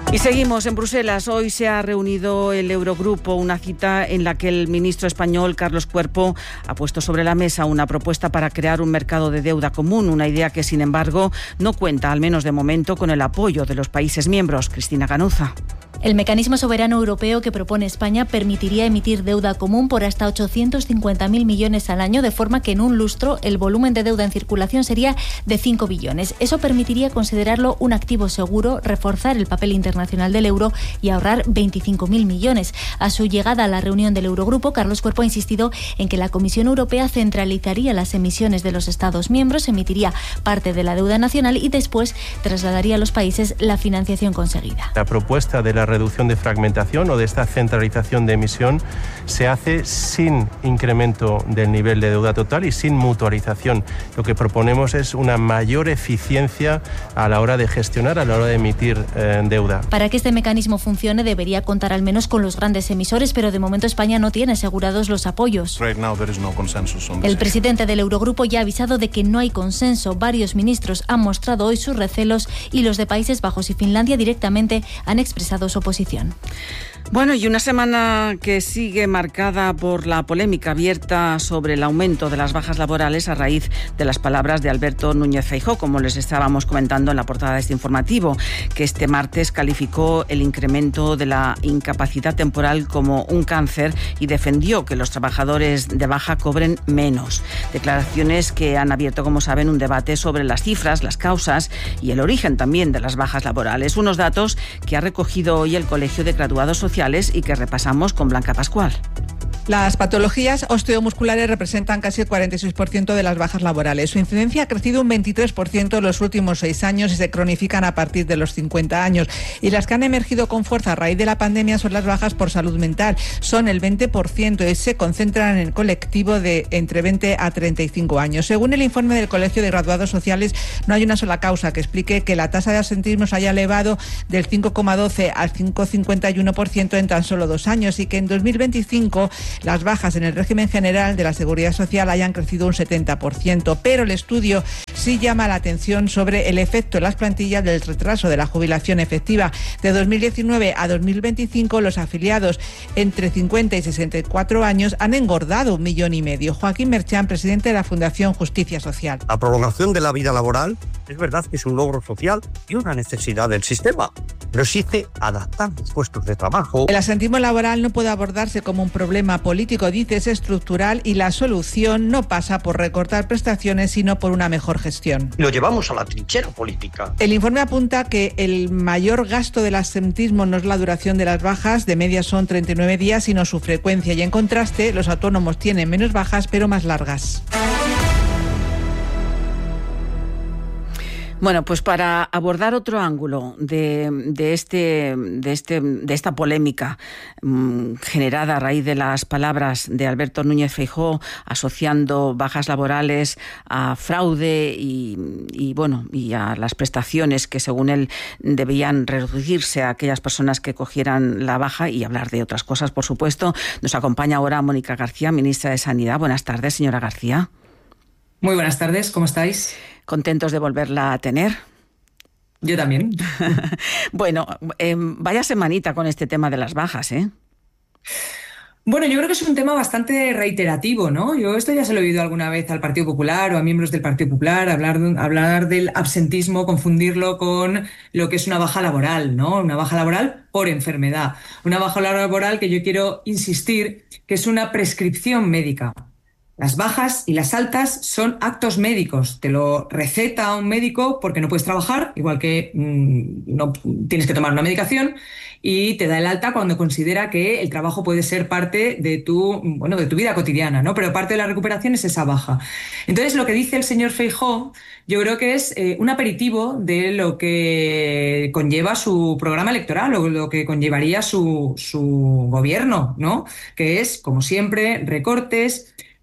Y seguimos en Bruselas. Hoy se ha reunido el Eurogrupo, una cita en la que el ministro español, Carlos Cuerpo, ha puesto sobre la mesa una propuesta para crear un mercado de deuda común, una idea que, sin embargo, no cuenta, al menos de momento, con el apoyo de los países miembros. Cristina Ganuza. El mecanismo soberano europeo que propone España permitiría emitir deuda común por hasta 850.000 millones al año, de forma que en un lustro el volumen de deuda en circulación sería de 5 billones. Eso permitiría considerarlo un activo seguro, reforzar el papel internacional del euro y ahorrar 25.000 millones. A su llegada a la reunión del Eurogrupo, Carlos Cuerpo ha insistido en que la Comisión Europea centralizaría las emisiones de los Estados miembros, emitiría parte de la deuda nacional y después trasladaría a los países la financiación conseguida. La propuesta de la reducción de fragmentación o de esta centralización de emisión se hace sin incremento del nivel de deuda total y sin mutualización. Lo que proponemos es una mayor eficiencia a la hora de gestionar, a la hora de emitir deuda. Para que este mecanismo funcione debería contar al menos con los grandes emisores, pero de momento España no tiene asegurados los apoyos. El presidente del Eurogrupo ya ha avisado de que no hay consenso. Varios ministros han mostrado hoy sus recelos y los de Países Bajos y Finlandia directamente han expresado su oposición. Bueno, y una semana que sigue marcada por la polémica abierta sobre el aumento de las bajas laborales a raíz de las palabras de Alberto Núñez Feijóo, como les estábamos comentando en la portada de este informativo, que este martes calificó el incremento de la incapacidad temporal como un cáncer y defendió que los trabajadores de baja cobren menos. Declaraciones que han abierto, como saben, un debate sobre las cifras, las causas y el origen también de las bajas laborales. Unos datos que ha recogido hoy el Colegio de Graduados Sociales y que repasamos con Blanca Pascual. Las patologías osteomusculares representan casi el 46% de las bajas laborales. Su incidencia ha crecido un 23% en los últimos 6 años y se cronifican a partir de los 50 años. Y las que han emergido con fuerza a raíz de la pandemia son las bajas por salud mental. Son el 20% y se concentran en el colectivo de entre 20 a 35 años. Según el informe del Colegio de Graduados Sociales, no hay una sola causa que explique que la tasa de absentismo se haya elevado del 5,12 al 5,51% en tan solo 2 años y que en 2025 las bajas en el régimen general de la Seguridad Social hayan crecido un 70%, pero el estudio sí llama la atención sobre el efecto en las plantillas del retraso de la jubilación efectiva. De 2019 a 2025, los afiliados entre 50 y 64 años han engordado 1,5 millones. Joaquín Merchán, presidente de la Fundación Justicia Social. La prolongación de la vida laboral es verdad que es un logro social y una necesidad del sistema, pero existe adaptar los puestos de trabajo. El absentismo laboral no puede abordarse como un problema político, dice, es estructural y la solución no pasa por recortar prestaciones, sino por una mejor gestión. Lo llevamos a la trinchera política. El informe apunta que el mayor gasto del absentismo no es la duración de las bajas, de media son 39 días, sino su frecuencia. Y en contraste, los autónomos tienen menos bajas, pero más largas. Bueno, pues para abordar otro ángulo de esta polémica generada a raíz de las palabras de Alberto Núñez Feijóo, asociando bajas laborales a fraude y a las prestaciones que, según él, debían reducirse a aquellas personas que cogieran la baja, y hablar de otras cosas, por supuesto, nos acompaña ahora Mónica García, ministra de Sanidad. Buenas tardes, señora García. Muy buenas tardes, ¿cómo estáis? Contentos de volverla a tener. Yo también. Bueno, vaya semanita con este tema de las bajas, ¿eh? Bueno, yo creo que es un tema bastante reiterativo, ¿no? Yo esto ya se lo he oído alguna vez al Partido Popular o a miembros del Partido Popular, hablar del absentismo, confundirlo con lo que es una baja laboral, ¿no? Una baja laboral por enfermedad. Una baja laboral que yo quiero insistir que es una prescripción médica. Las bajas y las altas son actos médicos. Te lo receta un médico porque no puedes trabajar, igual que no tienes que tomar una medicación, y te da el alta cuando considera que el trabajo puede ser parte de tu vida cotidiana, ¿no? Pero parte de la recuperación es esa baja. Entonces, lo que dice el señor Feijóo, yo creo que es un aperitivo de lo que conlleva su programa electoral o lo que conllevaría su gobierno, ¿no? Que es, como siempre, recortes,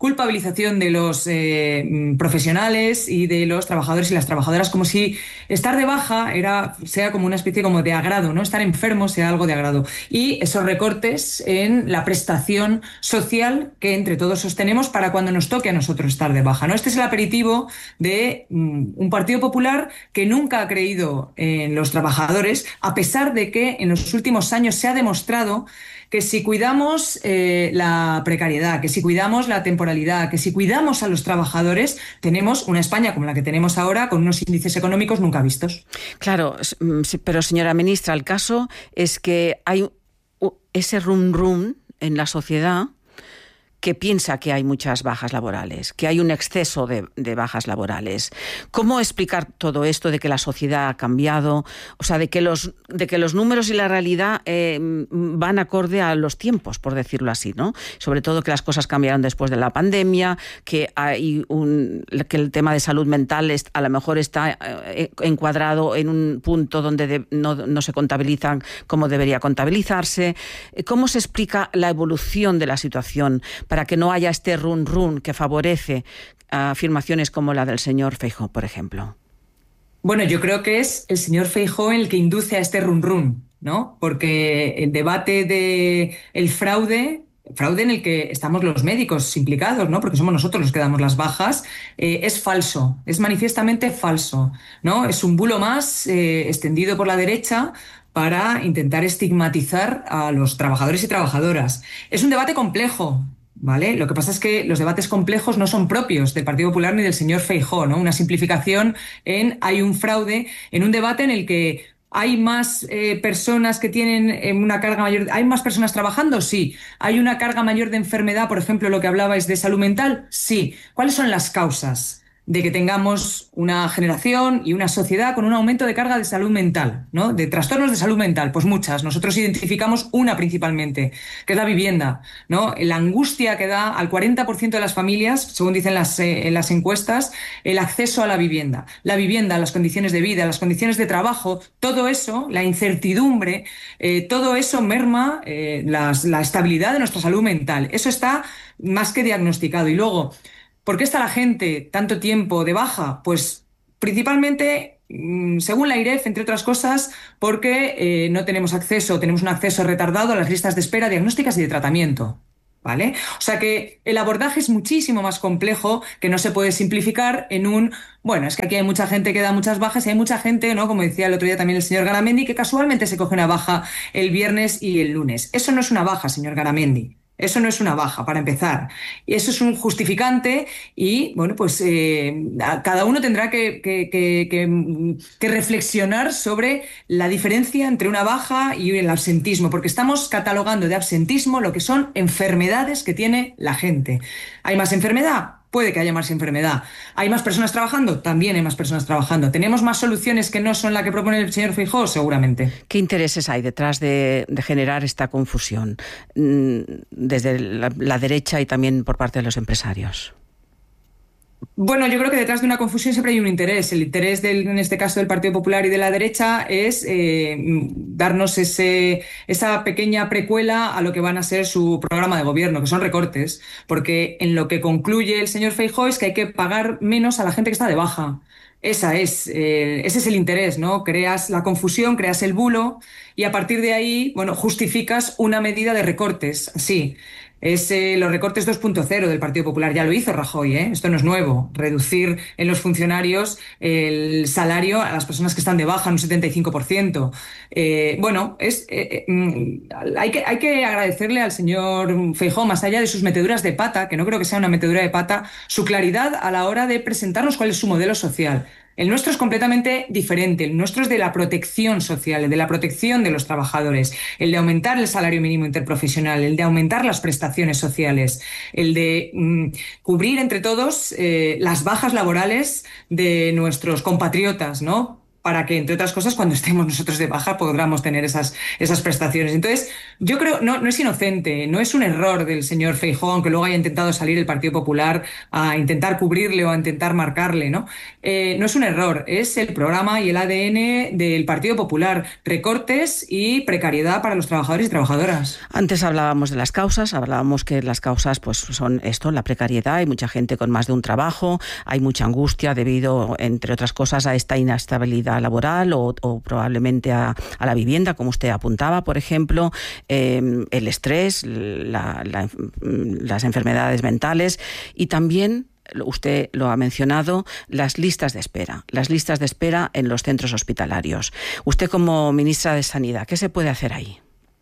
culpabilización de los profesionales y de los trabajadores y las trabajadoras, como si estar de baja sea como una especie como de agrado, ¿no? Estar enfermo sea algo de agrado. Y esos recortes en la prestación social que entre todos sostenemos para cuando nos toque a nosotros estar de baja, ¿no? Este es el aperitivo de un Partido Popular que nunca ha creído en los trabajadores, a pesar de que en los últimos años se ha demostrado que si cuidamos la precariedad, que si cuidamos la temporalidad, que si cuidamos a los trabajadores, tenemos una España como la que tenemos ahora, con unos índices económicos nunca vistos. Claro, pero señora ministra, el caso es que hay ese rum en la sociedad que piensa que hay muchas bajas laborales, que hay un exceso de bajas laborales. ¿Cómo explicar todo esto de que la sociedad ha cambiado? O sea, de que los números y la realidad van acorde a los tiempos, por decirlo así, ¿no? Sobre todo que las cosas cambiaron después de la pandemia, que que el tema de salud mental a lo mejor está encuadrado en un punto donde no se contabilizan como debería contabilizarse. ¿Cómo se explica la evolución de la situación para que no haya este run que favorece afirmaciones como la del señor Feijóo, por ejemplo? Bueno, yo creo que es el señor Feijóo el que induce a este run, ¿no? Porque el debate del fraude en el que estamos los médicos implicados, ¿no? Porque somos nosotros los que damos las bajas, es falso, es manifiestamente falso, ¿no? Es un bulo más extendido por la derecha para intentar estigmatizar a los trabajadores y trabajadoras. Es un debate complejo, ¿vale? Lo que pasa es que los debates complejos no son propios del Partido Popular ni del señor Feijóo, ¿no? Una simplificación hay un fraude en un debate en el que ¿hay más personas que tienen una carga mayor? ¿Hay más personas trabajando? Sí. ¿Hay una carga mayor de enfermedad, por ejemplo, lo que hablabais de salud mental? Sí. ¿Cuáles son las causas de que tengamos una generación y una sociedad con un aumento de carga de salud mental, ¿no? De trastornos de salud mental? Pues muchas. Nosotros identificamos una principalmente, que es la vivienda, ¿no? La angustia que da al 40% de las familias, según dicen en las encuestas, el acceso a la vivienda, las condiciones de vida, las condiciones de trabajo, todo eso, la incertidumbre, todo eso merma la estabilidad de nuestra salud mental. Eso está más que diagnosticado. Y luego, ¿por qué está la gente tanto tiempo de baja? Pues principalmente, según la IREF, entre otras cosas, porque no tenemos un acceso retardado a las listas de espera diagnósticas y de tratamiento, ¿vale? O sea que el abordaje es muchísimo más complejo, que no se puede simplificar en bueno, es que aquí hay mucha gente que da muchas bajas y hay mucha gente, ¿no? Como decía el otro día también el señor Garamendi, que casualmente se coge una baja el viernes y el lunes. Eso no es una baja, señor Garamendi. Eso no es una baja, para empezar. Y eso es un justificante y, bueno, pues cada uno tendrá que reflexionar sobre la diferencia entre una baja y el absentismo, porque estamos catalogando de absentismo lo que son enfermedades que tiene la gente. ¿Hay más enfermedad? Puede que haya más enfermedad. ¿Hay más personas trabajando? También hay más personas trabajando. ¿Tenemos más soluciones que no son la que propone el señor Feijóo? Seguramente. ¿Qué intereses hay detrás de generar esta confusión desde la derecha y también por parte de los empresarios? Bueno, yo creo que detrás de una confusión siempre hay un interés. El interés, en este caso, del Partido Popular y de la derecha es darnos esa pequeña precuela a lo que van a ser su programa de gobierno, que son recortes, porque en lo que concluye el señor Feijóo es que hay que pagar menos a la gente que está de baja. Ese es el interés, ¿no? Creas la confusión, creas el bulo y a partir de ahí, bueno, justificas una medida de recortes, sí. Es los recortes 2.0 del Partido Popular. Ya lo hizo Rajoy, ¿eh? Esto no es nuevo. Reducir en los funcionarios el salario a las personas que están de baja en un 75%. Bueno, hay que agradecerle al señor Feijóo, más allá de sus meteduras de pata, que no creo que sea una metedura de pata, su claridad a la hora de presentarnos cuál es su modelo social. El nuestro es completamente diferente. El nuestro es de la protección social, el de la protección de los trabajadores, el de aumentar el salario mínimo interprofesional, el de aumentar las prestaciones sociales, el de cubrir entre todos las bajas laborales de nuestros compatriotas, ¿no? para que, entre otras cosas, cuando estemos nosotros de baja podamos tener esas prestaciones. Entonces, yo creo, no es inocente, no es un error del señor Feijóo, aunque luego haya intentado salir el Partido Popular a intentar cubrirle o a intentar marcarle, ¿no? No es un error, es el programa y el ADN del Partido Popular, recortes y precariedad para los trabajadores y trabajadoras. Antes hablábamos de las causas, hablábamos que las causas pues son esto, la precariedad, hay mucha gente con más de un trabajo, hay mucha angustia debido, entre otras cosas, a esta inestabilidad laboral o probablemente a la vivienda, como usted apuntaba, por ejemplo, el estrés, las enfermedades mentales y también, usted lo ha mencionado, las listas de espera en los centros hospitalarios. Usted, como ministra de Sanidad, ¿qué se puede hacer ahí?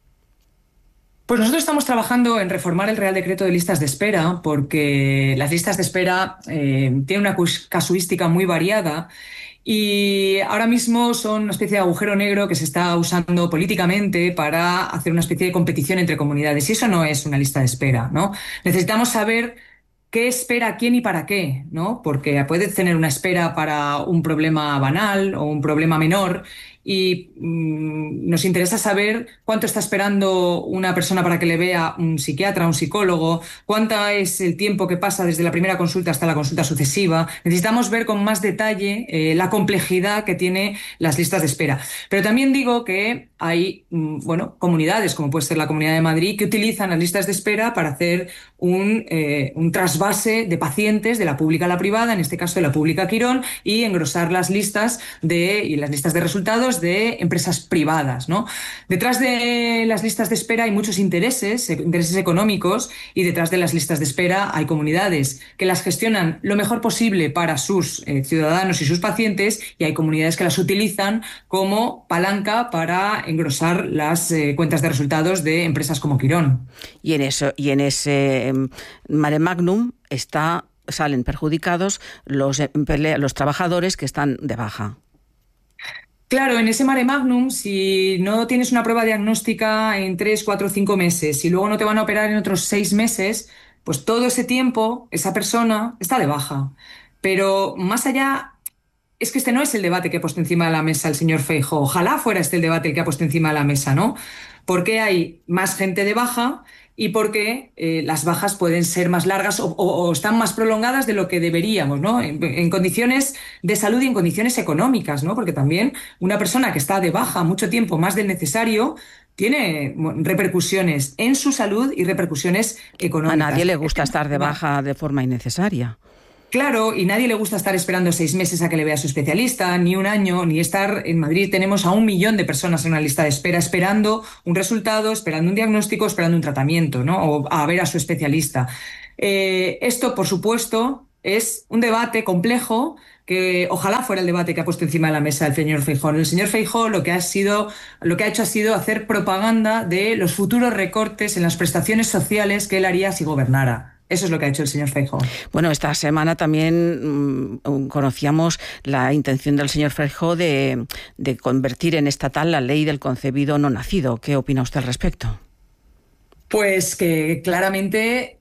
Pues nosotros estamos trabajando en reformar el Real Decreto de listas de espera, porque las listas de espera tienen una casuística muy variada y ahora mismo son una especie de agujero negro que se está usando políticamente para hacer una especie de competición entre comunidades. Y eso no es una lista de espera, ¿no? Necesitamos saber qué espera quién y para qué, ¿no? Porque puede tener una espera para un problema banal o un problema menor y nos interesa saber cuánto está esperando una persona para que le vea un psiquiatra, un psicólogo, cuánto es el tiempo que pasa desde la primera consulta hasta la consulta sucesiva. Necesitamos ver con más detalle la complejidad que tiene las listas de espera. Pero también digo que hay comunidades, como puede ser la Comunidad de Madrid, que utilizan las listas de espera para hacer un trasvase de pacientes de la pública a la privada, en este caso de la pública a Quirón, y engrosar las listas y las listas de resultados de empresas privadas, ¿no? Detrás de las listas de espera hay muchos intereses económicos, y detrás de las listas de espera hay comunidades que las gestionan lo mejor posible para sus ciudadanos y sus pacientes, y hay comunidades que las utilizan como palanca para engrosar las cuentas de resultados de empresas como Quirón. Y en ese mare magnum salen perjudicados los trabajadores que están de baja. Claro, en ese mare magnum, si no tienes una prueba diagnóstica en 3, 4, 5 meses y luego no te van a operar en otros 6 meses, pues todo ese tiempo esa persona está de baja. Pero más allá, es que este no es el debate que ha puesto encima de la mesa el señor Feijóo. Ojalá fuera este el debate el que ha puesto encima de la mesa, ¿no? Porque hay más gente de baja y porque las bajas pueden ser más largas o están más prolongadas de lo que deberíamos, ¿no? En condiciones de salud y en condiciones económicas, ¿no? Porque también una persona que está de baja mucho tiempo más del necesario tiene repercusiones en su salud y repercusiones económicas. A nadie le gusta estar de baja de forma innecesaria. Claro, y nadie le gusta estar esperando 6 meses a que le vea su especialista, ni un año, ni estar en Madrid. Tenemos a 1 millón de personas en una lista de espera esperando un resultado, esperando un diagnóstico, esperando un tratamiento, ¿no? O a ver a su especialista. Esto, por supuesto, es un debate complejo que ojalá fuera el debate que ha puesto encima de la mesa el señor Feijóo. El señor Feijóo lo que ha hecho ha sido hacer propaganda de los futuros recortes en las prestaciones sociales que él haría si gobernara. Eso es lo que ha hecho el señor Feijóo. Bueno, esta semana también conocíamos la intención del señor Feijóo de convertir en estatal la ley del concebido no nacido. ¿Qué opina usted al respecto? Pues que claramente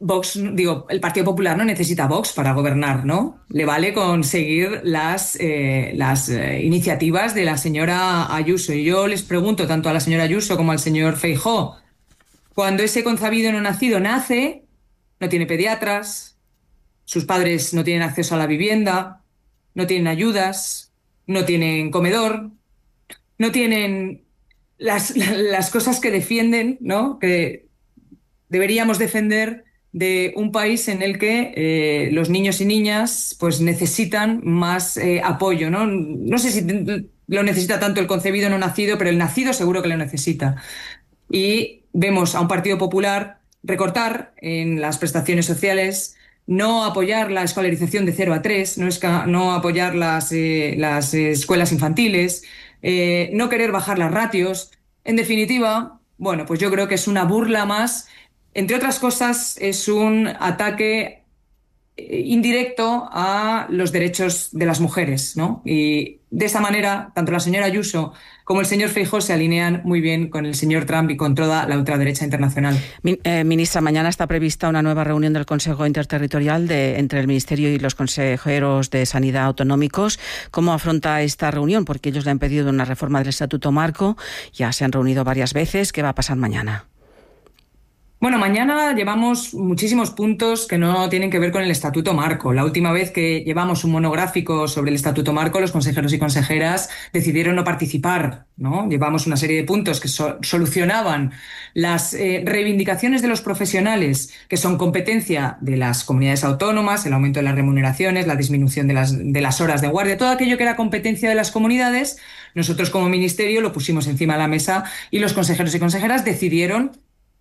el Partido Popular no necesita Vox para gobernar, ¿no? Le vale conseguir las iniciativas de la señora Ayuso. Y yo les pregunto tanto a la señora Ayuso como al señor Feijóo, cuando ese concebido no nacido nace, no tiene pediatras, sus padres no tienen acceso a la vivienda, no tienen ayudas, no tienen comedor, no tienen las cosas que defienden, ¿no? Que deberíamos defender de un país en el que los niños y niñas pues necesitan más apoyo, ¿no? No sé si lo necesita tanto el concebido no nacido, pero el nacido seguro que lo necesita. Y vemos a un Partido Popular recortar en las prestaciones sociales, no apoyar la escolarización de 0 a 3, no apoyar las escuelas infantiles, no querer bajar las ratios. En definitiva, bueno, pues yo creo que es una burla más. Entre otras cosas, es un ataque indirecto a los derechos de las mujeres, ¿no? Y de esa manera, tanto la señora Ayuso como el señor Feijóo se alinean muy bien con el señor Trump y con toda la ultraderecha internacional. Ministra, mañana está prevista una nueva reunión del Consejo Interterritorial entre el Ministerio y los consejeros de Sanidad autonómicos. ¿Cómo afronta esta reunión? Porque ellos le han pedido una reforma del Estatuto Marco, ya se han reunido varias veces. ¿Qué va a pasar mañana? Bueno, mañana llevamos muchísimos puntos que no tienen que ver con el Estatuto Marco. La última vez que llevamos un monográfico sobre el Estatuto Marco, los consejeros y consejeras decidieron no participar, ¿no? Llevamos una serie de puntos que solucionaban las reivindicaciones de los profesionales, que son competencia de las comunidades autónomas, el aumento de las remuneraciones, la disminución de las horas de guardia, todo aquello que era competencia de las comunidades. Nosotros como Ministerio lo pusimos encima de la mesa y los consejeros y consejeras decidieron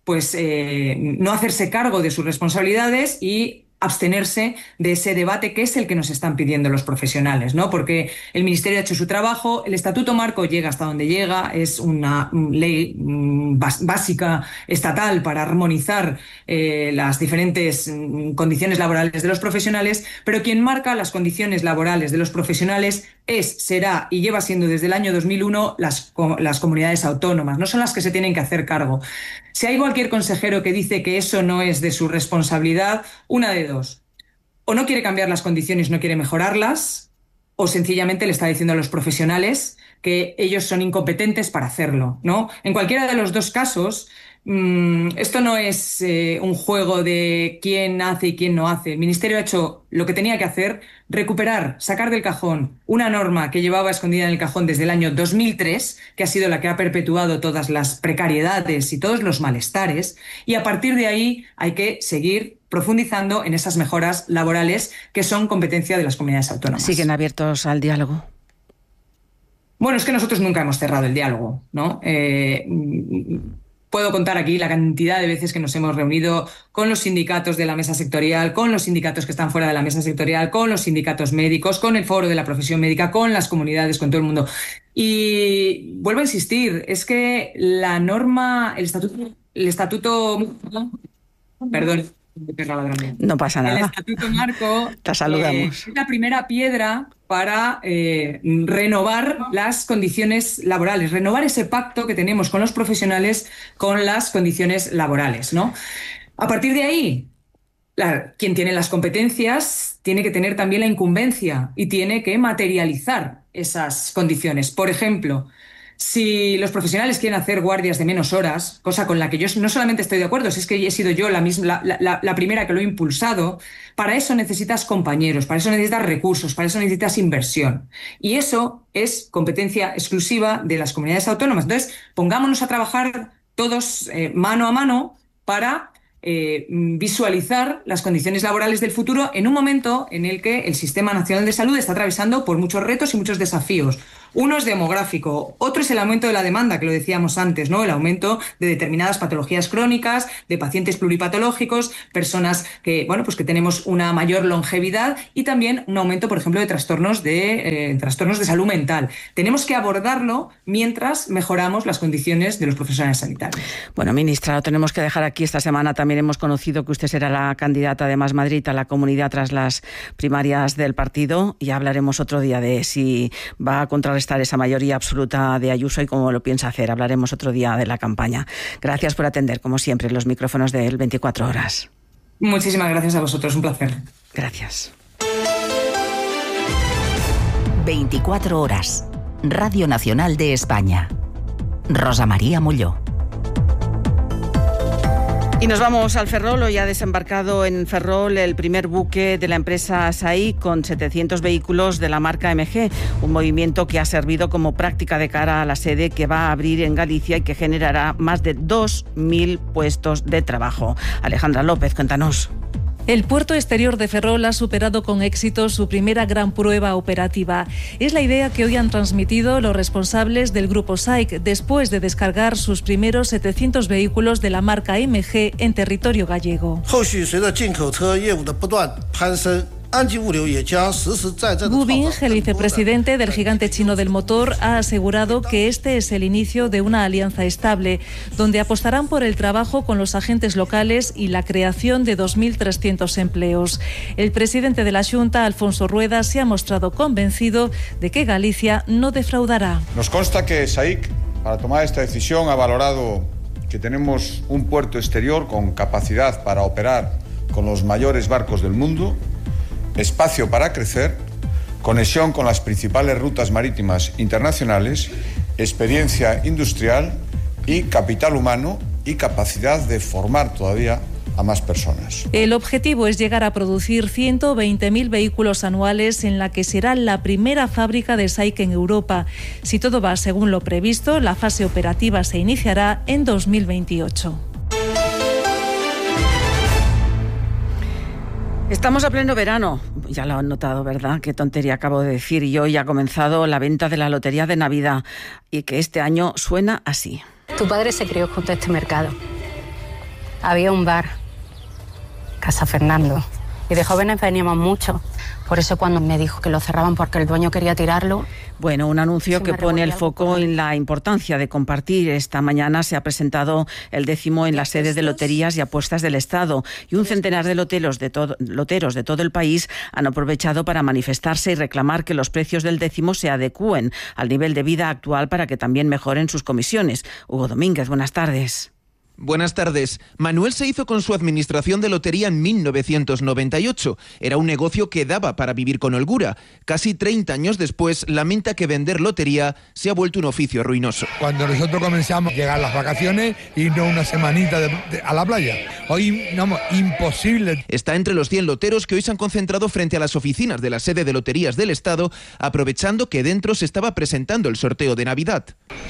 no hacerse cargo de sus responsabilidades y abstenerse de ese debate que es el que nos están pidiendo los profesionales, ¿no? Porque el Ministerio ha hecho su trabajo, el Estatuto Marco llega hasta donde llega, es una ley básica estatal para armonizar las diferentes condiciones laborales de los profesionales, pero quien marca las condiciones laborales de los profesionales será y lleva siendo desde el año 2001 las comunidades autónomas, no son las que se tienen que hacer cargo. Si hay cualquier consejero que dice que eso no es de su responsabilidad, una de dos. O no quiere cambiar las condiciones, no quiere mejorarlas, o sencillamente le está diciendo a los profesionales que ellos son incompetentes para hacerlo, ¿no? En cualquiera de los dos casos, esto no es un juego de quién hace y quién no hace. El Ministerio ha hecho lo que tenía que hacer, recuperar, sacar del cajón una norma que llevaba escondida en el cajón desde el año 2003, que ha sido la que ha perpetuado todas las precariedades y todos los malestares, y a partir de ahí hay que seguir profundizando en esas mejoras laborales que son competencia de las comunidades autónomas. ¿Siguen abiertos al diálogo? Bueno, es que nosotros nunca hemos cerrado el diálogo, ¿no? Puedo contar aquí la cantidad de veces que nos hemos reunido con los sindicatos de la mesa sectorial, con los sindicatos que están fuera de la mesa sectorial, con los sindicatos médicos, con el foro de la profesión médica, con las comunidades, con todo el mundo. Y vuelvo a insistir, es que la norma, el estatuto, perdón. No pasa nada. El Estatuto Marco Te saludamos. Es la primera piedra para renovar las condiciones laborales, renovar ese pacto que tenemos con los profesionales con las condiciones laborales, ¿no? A partir de ahí, quien tiene las competencias tiene que tener también la incumbencia y tiene que materializar esas condiciones. Por ejemplo, si los profesionales quieren hacer guardias de menos horas, cosa con la que yo no solamente estoy de acuerdo, si es que he sido yo la primera que lo he impulsado, para eso necesitas compañeros, para eso necesitas recursos, para eso necesitas inversión. Y eso es competencia exclusiva de las comunidades autónomas. Entonces, pongámonos a trabajar todos mano a mano para visualizar las condiciones laborales del futuro en un momento en el que el Sistema Nacional de Salud está atravesando por muchos retos y muchos desafíos. Uno es demográfico, otro es el aumento de la demanda, que lo decíamos antes, ¿no? El aumento de determinadas patologías crónicas, de pacientes pluripatológicos, personas que, bueno, pues que tenemos una mayor longevidad y también un aumento, por ejemplo, de trastornos de salud mental. Tenemos que abordarlo mientras mejoramos las condiciones de los profesionales sanitarios. Bueno, ministra, lo tenemos que dejar aquí. Esta semana también hemos conocido que usted será la candidata de Más Madrid a la Comunidad tras las primarias del partido y hablaremos otro día de si va a contrarrestar esa mayoría absoluta de Ayuso y cómo lo piensa hacer. Hablaremos otro día de la campaña. Gracias por atender, como siempre, los micrófonos de El 24 Horas. Muchísimas gracias a vosotros, un placer. Gracias. 24 Horas, Radio Nacional de España. Rosa María Molló. Y nos vamos al Ferrol. Hoy ha desembarcado en Ferrol el primer buque de la empresa SAIC con 700 vehículos de la marca MG, un movimiento que ha servido como práctica de cara a la sede que va a abrir en Galicia y que generará más de 2.000 puestos de trabajo. Alejandra López, cuéntanos. El puerto exterior de Ferrol ha superado con éxito su primera gran prueba operativa. Es la idea que hoy han transmitido los responsables del grupo SAIC después de descargar sus primeros 700 vehículos de la marca MG en territorio gallego. Gu Bing, el vicepresidente del gigante chino del motor, ha asegurado que este es el inicio de una alianza estable, donde apostarán por el trabajo con los agentes locales y la creación de 2.300 empleos. El presidente de la Xunta, Alfonso Rueda, se ha mostrado convencido de que Galicia no defraudará. Nos consta que SAIC, para tomar esta decisión, ha valorado que tenemos un puerto exterior con capacidad para operar con los mayores barcos del mundo, espacio para crecer, conexión con las principales rutas marítimas internacionales, experiencia industrial y capital humano y capacidad de formar todavía a más personas. El objetivo es llegar a producir 120.000 vehículos anuales, en la que será la primera fábrica de SAIC en Europa. Si todo va según lo previsto, la fase operativa se iniciará en 2028. Estamos a pleno verano, ya lo han notado, ¿verdad? Qué tontería acabo de decir. Y hoy ha comenzado la venta de la Lotería de Navidad, y que este año suena así. Tu padre se crió junto a este mercado. Había un bar, Casa Fernando, y de jóvenes veníamos mucho. Por eso cuando me dijo que lo cerraban porque el dueño quería tirarlo... Bueno, un anuncio que pone el foco en la importancia de compartir. Esta mañana se ha presentado el 10º en la sede de Loterías y Apuestas del Estado, y un centenar de loteros de todo el país han aprovechado para manifestarse y reclamar que los precios del 10º se adecúen al nivel de vida actual para que también mejoren sus comisiones. Hugo Domínguez, buenas tardes. Buenas tardes. Manuel se hizo con su administración de lotería en 1998. Era un negocio que daba para vivir con holgura. Casi 30 años después, lamenta que vender lotería se ha vuelto un oficio ruinoso. Cuando nosotros comenzamos a llegar las vacaciones y no una semanita a la playa. Hoy, no, imposible. Está entre los 100 loteros que hoy se han concentrado frente a las oficinas de la sede de Loterías del Estado, aprovechando que dentro se estaba presentando el sorteo de Navidad.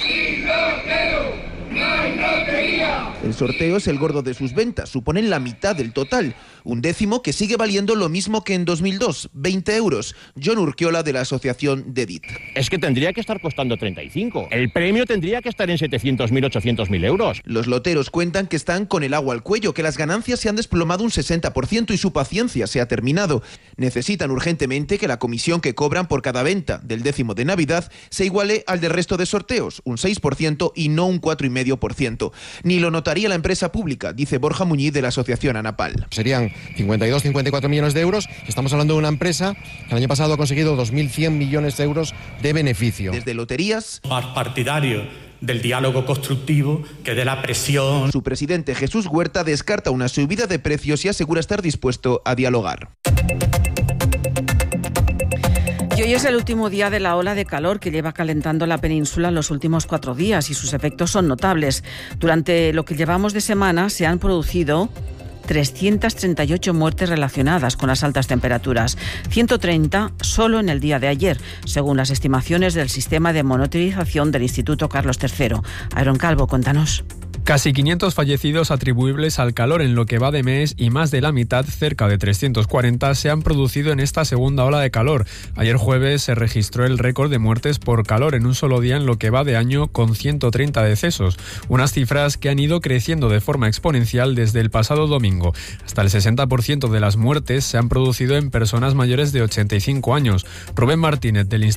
El sorteo es el gordo de sus ventas, suponen la mitad del total. Un 10º que sigue valiendo lo mismo que en 2002, 20 euros. John Urquiola, de la asociación DEDIT. Es que tendría que estar costando 35. El premio tendría que estar en 700.000, 800.000 euros. Los loteros cuentan que están con el agua al cuello, que las ganancias se han desplomado un 60% y su paciencia se ha terminado. Necesitan urgentemente que la comisión que cobran por cada venta del 10º de Navidad se iguale al del resto de sorteos, un 6% y no un 4,5%. Ni lo notaría la empresa pública, dice Borja Muñiz, de la asociación ANAPAL. Serían 52, 54 millones de euros. Estamos hablando de una empresa que el año pasado ha conseguido 2.100 millones de euros de beneficio. Desde Loterías, más partidario del diálogo constructivo que de la presión. Su presidente, Jesús Huerta, descarta una subida de precios y asegura estar dispuesto a dialogar. Y hoy es el último día de la ola de calor que lleva calentando la península en los últimos 4 días, y sus efectos son notables. Durante lo que llevamos de semana se han producido 338 muertes relacionadas con las altas temperaturas, 130 solo en el día de ayer, según las estimaciones del sistema de monitorización del Instituto Carlos III. Aaron Calvo, cuéntanos. Casi 500 fallecidos atribuibles al calor en lo que va de mes, y más de la mitad, cerca de 340, se han producido en esta segunda ola de calor. Ayer jueves se registró el récord de muertes por calor en un solo día en lo que va de año, con 130 decesos, unas cifras que han ido creciendo de forma exponencial desde el pasado domingo. Hasta el 60% de las muertes se han producido en personas mayores de 85 años. Rubén Martínez, del